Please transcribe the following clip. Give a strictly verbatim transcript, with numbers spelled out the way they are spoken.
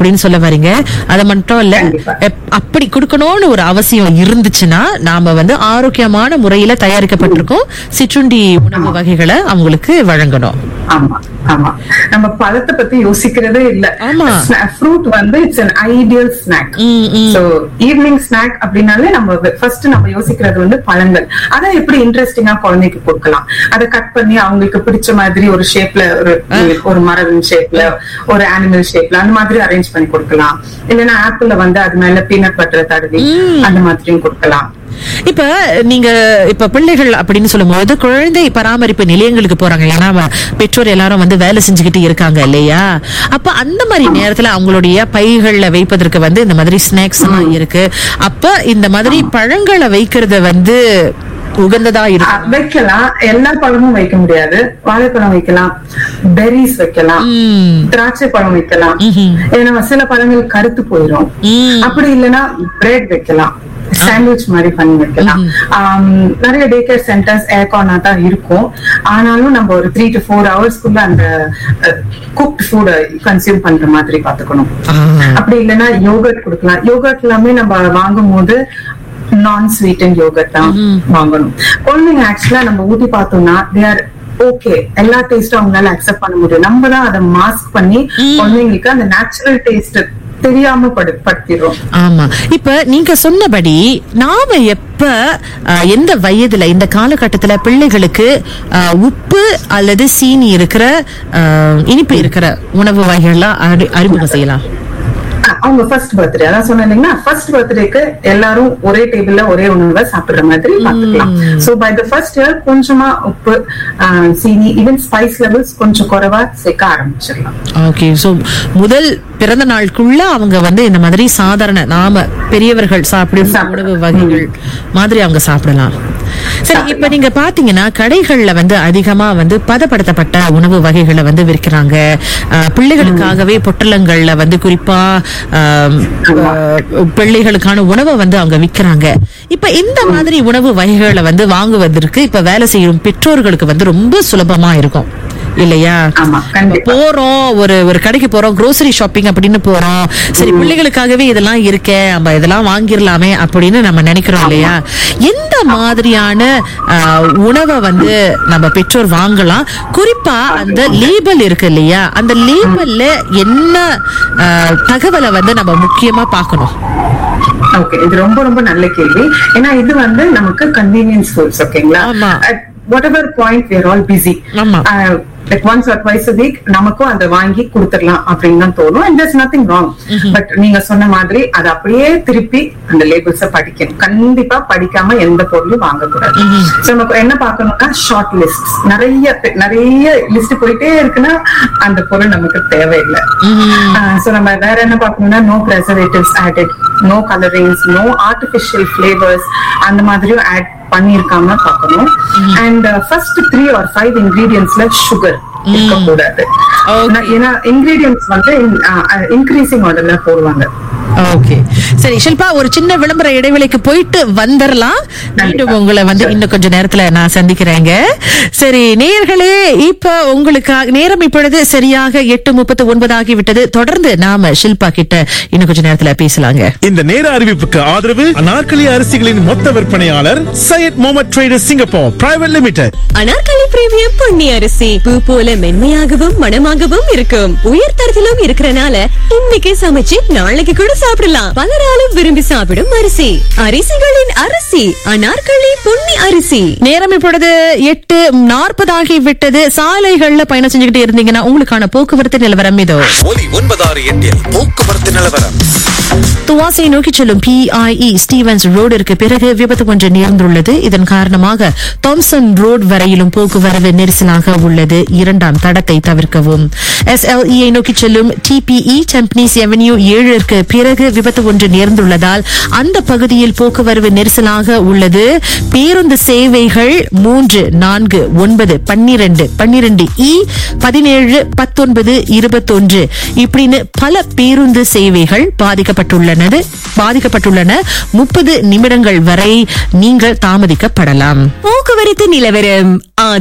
அப்படின்னு சொல்ல வரீங்க. அது மட்டும் இல்ல, அப்படி கொடுக்கணும்னு ஒரு அவசியம் இருந்துச்சுன்னா நாம வந்து ஆரோக்கியமான முறையில தயாரிக்கப்பட்டிருக்கும் சிற்றுண்டி உணவு வகைகளை அவங்களுக்கு வழங்கணும். ஆமா ஆமா, நம்ம பழத்தை பத்தி யோசிக்கிறதே இல்ல. ஃப்ரூட் வந்து it's an ideal snack. So evening snack அப்படினாலே நம்ம ஃபர்ஸ்ட் நம்ம யோசிக்கிறது வந்து பழங்கள். அத எப்படி இன்ட்ரெஸ்டிங்கா குழந்தைக்கு கொடுக்கலாம், அதை கட் பண்ணி அவங்களுக்கு பிடிச்ச மாதிரி ஒரு ஷேப்ல, ஒரு ஒரு மரம் ஷேப்ல, ஒரு அனிமல் ஷேப்ல அந்த மாதிரி அரேஞ்ச் பண்ணி கொடுக்கலாம். இல்லைன்னா ஆப்பிள்ல வந்து அது மேல பீனட் பட்டரை தடவி அந்த மாதிரியும் கொடுக்கலாம். இப்ப நீங்க இப்ப பிள்ளைகள் அப்படின்னு சொல்லும்போது குழந்தை பராமரிப்பு நிலையங்களுக்கு போறாங்க. ஏன்னா பெற்றோர் எல்லாரும் வந்து வேலை செஞ்சுக்கிட்டு இருக்காங்க இல்லையா? அப்ப அந்த மாதிரி நேரத்துல அவங்களுடைய பைகள்ல வைப்பதற்கு வந்து இந்த மாதிரி ஸ்நாக்ஸ் எல்லாம் இருக்கு. அப்ப இந்த மாதிரி பழங்களை வைக்கிறத வந்து உகந்ததா இருக்கு. வைக்கலாம், எல்லா பழமும் வைக்க முடியாது. வாழைப்பழம் வைக்கலாம், பெரிஸ் வைக்கலாம், திராட்சை பழம் வைக்கலாம். ஏன்னா சில பழங்கள் கருத்து போயிடும். அப்படி இல்லைன்னா பிரெட் வைக்கலாம், சாண்ட்விச் மாதிரி பண்ணி வைக்கலாம். நிறைய டே கேர் சென்டர்ஸ் ஏர்கானா தான் இருக்கும். ஆனாலும் நம்ம ஒரு த்ரீ டு ஃபோர் ஹவர்ஸ்க்குள்ள அந்த குக்ட் ஃபுட் கன்சியூம் பண்ற மாதிரி பாத்துக்கணும். அப்படி இல்லைன்னா யோகர்ட் கொடுக்கலாம். யோகர்ட் எல்லாமே நம்ம வாங்கும் போது நான் ஸ்வீட்டன் யோகர்ட் தான் வாங்கணும். குழந்தைங்க ஆக்சுவலா நம்ம ஊட்டி பார்த்தோம்னா they are ஓகே, எல்லா டேஸ்டும் அவங்களால அக்செப்ட் பண்ண முடியும். நம்ம தான் அதை மாஸ்க் பண்ணி குழந்தைங்களுக்கு அந்த நேச்சுரல் டேஸ்ட் தெரியாம படுத்திடும். ஆமா, இப்ப நீங்க சொன்னபடி நாம எப்ப எந்த வயதுல இந்த காலகட்டத்துல பிள்ளைகளுக்கு உப்பு அல்லது சீனி இருக்கிற இனிப்பு இருக்கிற உணவு வகைகள்லாம் அறிமுகம் செய்யலாம்? அவங்க ஃபர்ஸ்ட் பர்த்டே, அதான் சொன்னீங்கன்னா ஃபர்ஸ்ட் பர்த்டேக்கு எல்லாரும் ஒரே டேபிள்ல ஒரே உணவை சாப்பிடுற மாதிரி பாத்துக்கலாம். So by the first year கொஞ்சமா உப்பு, சீனி, ஈவன் ஸ்பைஸ் லெவல்ஸ் கொஞ்சம் குறைவா சேர்க்க ஆரம்பிச்சிடலாம். ஓகே, சோ முதல் பிறந்த நாளுக்குள்ள அவங்க வந்து இந்த மாதிரி சாதாரண நாம பெரியவர்கள் சாப்பிடும் உணவு வகைகள் மாதிரி அவங்க சாப்பிடலாம். சரி, இப்ப நீங்க பாத்தீங்கன்னா கடைகள்ல வந்து அதிகமா வந்து பதப்படுத்தப்பட்ட உணவு வகைகளை வந்து விற்கிறாங்க. பிள்ளைகளுக்காகவே பொட்டலங்கள்ல வந்து குறிப்பா பிள்ளைகளுக்கான உணவை வந்து அவங்க விற்கிறாங்க. இப்ப இந்த மாதிரி உணவு வகைகளை வந்து வாங்குவதற்கு இப்ப வேலை செய்யும் பெற்றோர்களுக்கு வந்து ரொம்ப சுலபமா இருக்கும் இல்லையா? போறோம், ஒரு ஒரு கடைக்கு போறோம், குரோசரி ஷாப்பிங் அப்படின்னு போறோம். சரி, பிள்ளைகளுக்காகவே இதெல்லாம் இருக்கே, நம்ம இதெல்லாம் வாங்கிடலாமே அப்படின்னு நம்ம நினைக்கிறோம் இல்லையா? எந்த மாதிரியான உணவை வந்து நம்ம பெற்றோர் வாங்கலாம்? குறிப்பா அந்த லேபிள் இருக்கு இல்லையா, அந்த லேபிள்ல என்ன தகவலை வந்து நம்ம முக்கியமா பார்க்கணும்? ஓகே, இது ரொம்ப ரொம்ப நல்ல கேள்வி. ஏன்னா இது வந்து நமக்கு கன்வீனியன்ஸ் ஃபுட்ஸ். ஓகேங்களா? whatever point we are all busy, uh, like once or twice a week நமக்கும் அதை வாங்கி கொடுத்துடலாம் அப்படின்னு தான் தோணும். and there's nothing wrong. But நீங்க சொன்ன மாதிரி அதை அப்படியே திருப்பி அந்த லேபிள்ஸ படிக்கணும். கண்டிப்பா படிக்காம எந்த பொருளும் வாங்கக்கூடாது. சோ நமக்கு என்ன பார்க்கணும்னா ஷார்ட் லிஸ்ட், நிறைய நிறைய லிஸ்ட் போயிட்டே இருக்குன்னா அந்த பொருள் நமக்கு தேவையில்லை. சோ நம்ம வேற என்ன பார்க்கணும்னா no preservatives added, no colourings, no artificial flavours அந்த மாதிரியும் ஆட் பண்ணிருக்காம பார்க்கணும். And first three or five இன்கிரீடியன்ட்ஸ்ல sugar இருக்க கூடாது. ஏன்னா இன்கிரீடியன்ட்ஸ் வந்து இன்க்ரீசிங் ஆர்டர்ல போடுவாங்க. ஓகே, சரி ஷில்பா, ஒரு சின்ன விளம்பர இடைவெளிக்கு போயிட்டு வந்துடலாம். மீண்டும் உங்களை வந்து இன்னும் கொஞ்ச நேரத்துல நான் சந்திக்கிறேங்க. சரி நேயர்களே, இப்ப உங்களுக்காக நேரம் இப்பொழுது சரியாக எட்டு முப்பத்தி ஒன்பது ஆகிவிட்டது. தொடர்ந்து நாம ஷில்பா கிட்ட இன்னும் கொஞ்ச நேரத்துல பேசலாங்க. இந்த நேர அறிவிப்புக்கு ஆதரவு அனார்கலி அரிசிகளின் மொத்த விற்பனையாளர் Syed Mohammed traders Singapore private limited. Anarkali premium Ponni அரிசி பூ போல மென்மையாகவும் மணமாகவும் இருக்கும். உயர் தரத்திலும் இருக்கறனால இன்னைக்கு சமைச்சு நாளைக்கு கூட சாப்பிடலாம். பலராலும் விரும்பி சாப்பிடும் அரிசி, அரிசிகளின் அரிசி அனார்கலி பொன்னி அரிசி. நேரம் இப்பொழுது எட்டு நாற்பது ஆகி விட்டது. சாலைகள்ல பயணம் செஞ்சுக்கிட்டு இருந்தீங்கன்னா உங்களுக்கான போக்குவரத்து நிலவரம் இதோ. போக்குவரத்து நிலவரம் துவாசை நோக்கி செல்லும் பி ஐ இ ஸ்டீவன்ஸ் ரோடிற்கு பிறகு விபத்து ஒன்று நேர்ந்துள்ளது. இதன் காரணமாக தாம்சன் ரோட் வரையிலும் போக்குவரத்து நெரிசலாக உள்ளது. இரண்டாம் தடத்தை தவிர்க்கவும். எஸ் எல் இ நோக்கி செல்லும் D B E Tampines avenue ஏழுக்கு பிறகு விபத்து ஒன்று நேர்ந்துள்ளதால் அந்த பகுதியில் போக்குவரத்து நெரிசலாக உள்ளது. பேருந்து சேவைகள் மூன்று, நான்கு, ஒன்பது, பன்னிரண்டு, பன்னிரண்டு இ, பதினேழு, பத்தொன்பது, இருபத்தொன்று இப்படின்னு பல பேருந்து சேவைகள் பாதிக்கப்பட்டுள்ளன பாதிக்கப்பட்டுள்ளன முப்பது நிமிடங்கள் வரை நீங்கள் தாமதிக்கப்படலாம். போக்குவரத்து நிலவரம்.